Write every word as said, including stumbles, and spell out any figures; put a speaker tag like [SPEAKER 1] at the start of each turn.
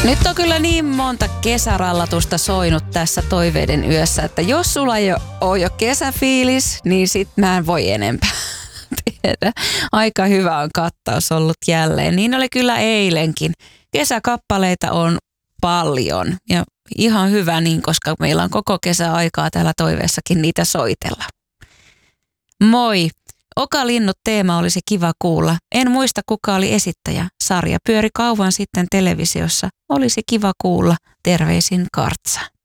[SPEAKER 1] Nyt on kyllä niin monta kesärallatusta soinut tässä toiveiden yössä, että jos sulla ei ole jo kesäfiilis, niin sit mä en voi enempää tiedä. Aika hyvä on kattaus ollut jälleen. Niin oli kyllä eilenkin. Kesäkappaleita on paljon ja ihan hyvä niin, koska meillä on koko kesä aikaa täällä toiveessakin niitä soitella. Moi! Oka Linnut teema olisi kiva kuulla. En muista kuka oli esittäjä. Sarja pyöri kauan sitten televisiossa. Olisi kiva kuulla. Terveisin Kartsa.